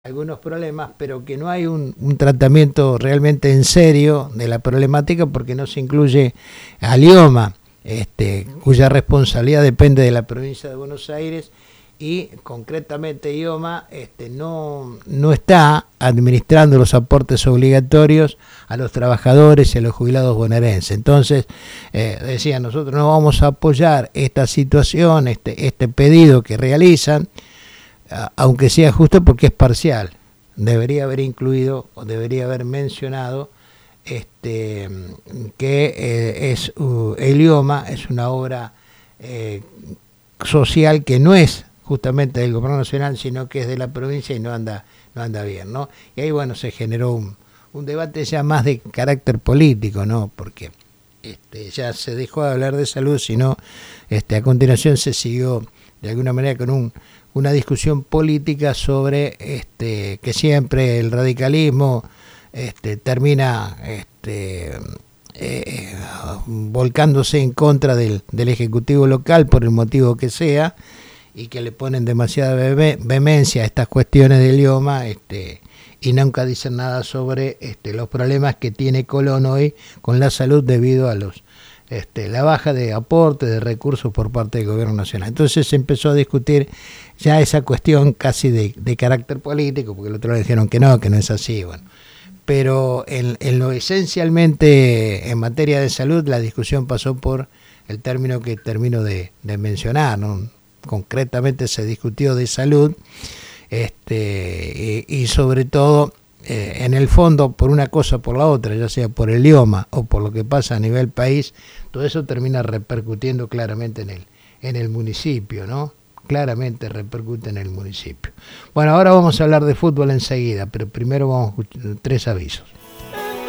algunos problemas, pero que no hay un tratamiento realmente en serio de la problemática porque no se incluye al IOMA, cuya responsabilidad depende de la provincia de Buenos Aires y concretamente IOMA no está administrando los aportes obligatorios a los trabajadores y a los jubilados bonaerenses. Entonces, decía, nosotros no vamos a apoyar esta situación, este pedido que realizan, aunque sea justo porque es parcial. Debería haber incluido o debería haber mencionado que el IOMA es una obra social que no es justamente del gobierno nacional, sino que es de la provincia y no anda bien, ¿no? Y ahí, bueno, se generó un debate ya más de carácter político, ¿no? Porque ya se dejó de hablar de salud, sino a continuación se siguió de alguna manera con una discusión política sobre que siempre el radicalismo termina volcándose en contra del Ejecutivo local por el motivo que sea, y que le ponen demasiada vehemencia a estas cuestiones del IOMA, y nunca dicen nada sobre los problemas que tiene Colón hoy con la salud debido a la baja de aporte de recursos por parte del gobierno nacional. Entonces se empezó a discutir ya esa cuestión casi de carácter político, porque el otro le dijeron que no es así, bueno. Pero en lo esencialmente en materia de salud, la discusión pasó por el término que termino de mencionar, ¿no? Concretamente se discutió de salud, y sobre todo en el fondo, por una cosa o por la otra, ya sea por el IOMA o por lo que pasa a nivel país, todo eso termina repercutiendo claramente en el municipio, ¿no? Claramente repercute en el municipio. Bueno, ahora vamos a hablar de fútbol enseguida, pero primero vamos a escuchar 3 avisos.